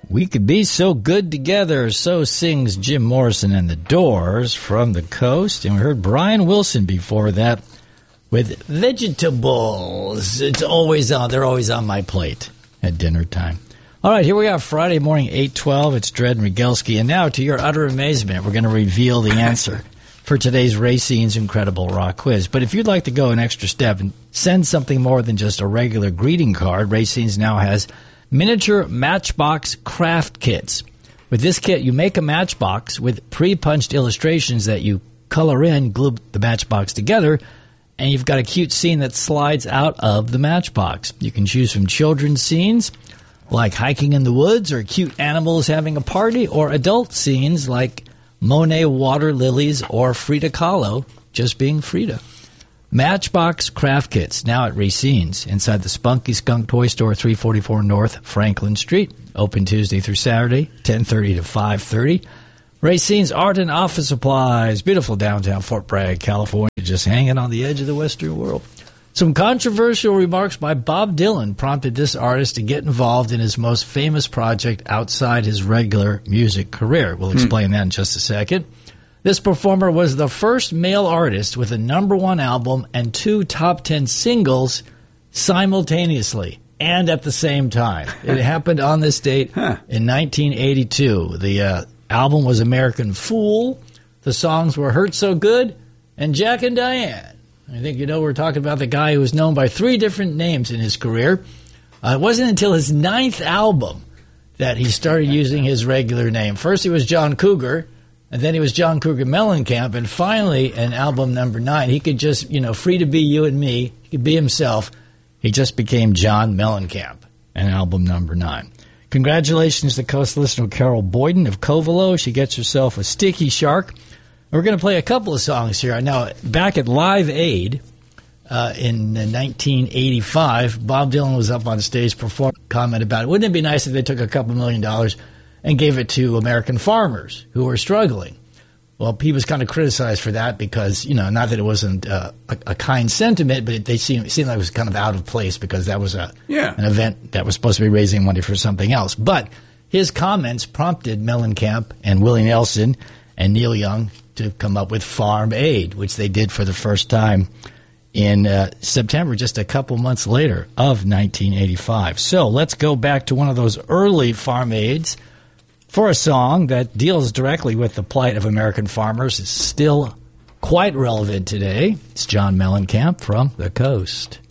We could be so good together, so sings Jim Morrison and the Doors from the Coast. And we heard Brian Wilson before that with Vegetables. It's always on. They're always on my plate at dinner time. All right, here we are, Friday morning, 8:12. It's Dred and Rigelski. And now, to your utter amazement, we're going to reveal the answer for today's Racine's Incredible Rock Quiz. But if you'd like to go an extra step and send something more than just a regular greeting card, Racine's now has miniature Matchbox craft kits. With this kit, you make a matchbox with pre-punched illustrations that you color in, glue the matchbox together, and you've got a cute scene that slides out of the matchbox. You can choose from children's scenes, like hiking in the woods, or cute animals having a party, or adult scenes like Monet water lilies or Frida Kahlo just being Frida. Matchbox craft kits now at Racine's inside the Spunky Skunk Toy Store, 344 North Franklin Street. Open Tuesday through Saturday, 10:30 to 5:30. Racine's Art and Office Supplies, beautiful downtown Fort Bragg, California, just hanging on the edge of the Western world. Some controversial remarks by Bob Dylan prompted this artist to get involved in his most famous project outside his regular music career. We'll explain that in just a second. This performer was the first male artist with a #1 album and 2 top 10 singles simultaneously and at the same time. It happened on this date in 1982. The album was American Fool. The songs were Hurt So Good and Jack and Diane. I think you know we're talking about the guy who was known by 3 different names in his career. It wasn't until his 9th album that he started using his regular name. First he was John Cougar, and then he was John Cougar Mellencamp, and finally, in album number 9, he could just, free to be you and me, he could be himself. He just became John Mellencamp in album number 9. Congratulations to Coast listener Carol Boyden of Covelo. She gets herself a Sticky Shark. We're going to play a couple of songs here. Now, back at Live Aid in 1985, Bob Dylan was up on stage performing, comment about it. Wouldn't it be nice if they took a couple $1 million and gave it to American farmers who were struggling? Well, he was kind of criticized for that because, not that it wasn't a kind sentiment, but it seemed like it was kind of out of place because that was an event that was supposed to be raising money for something else. But his comments prompted Mellencamp and Willie Nelson and Neil Young to come up with Farm Aid, which they did for the first time in September, just a couple months later of 1985. So let's go back to one of those early Farm Aids for a song that deals directly with the plight of American farmers. It's still quite relevant today. It's John Mellencamp from the Coast.